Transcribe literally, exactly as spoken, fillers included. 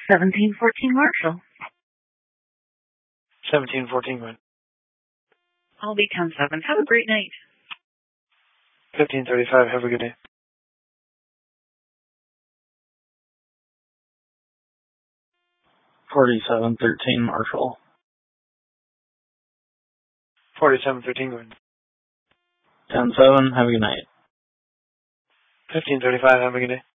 seventeen fourteen Marshall. seventeen fourteen, Gwen. I'll be ten seven. Have a great night. fifteen thirty-five, have a good day. forty-seven thirteen Marshall. forty-seven thirteen, Gwen. ten seven, have a good night. fifteen thirty-five, have a good day.